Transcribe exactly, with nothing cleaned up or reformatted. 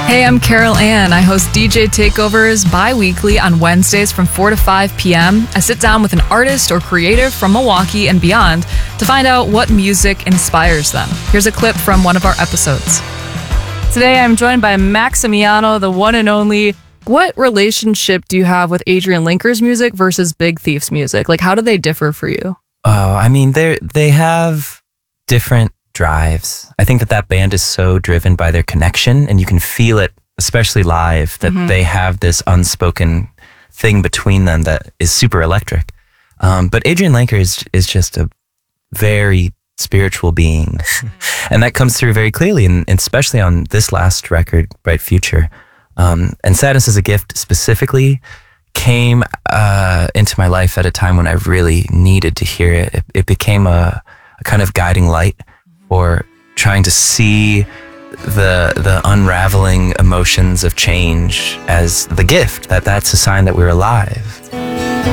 Hey, I'm Carol Ann. I host D J Takeovers bi-weekly on Wednesdays from four to five p.m. I sit down with an artist or creative from Milwaukee and beyond to find out what music inspires them. Here's a clip from one of our episodes. Today, I'm joined by Maximiano, the one and only. What relationship do you have with Adrian Linker's music versus Big Thief's music? Like, how do they differ for you? Oh, I mean, they they have different drives. I think that that band is so driven by their connection, and you can feel it, especially live, that mm-hmm. they have this unspoken thing between them that is super electric. Um, but Adrian Linker is is just a very spiritual being, and that comes through very clearly, and especially on this last record, Bright Future. Um, and Sadness is a Gift specifically came uh, into my life at a time when I really needed to hear it. It, it became a, a kind of guiding light for trying to see the the unraveling emotions of change as the gift, that that's a sign that we're alive.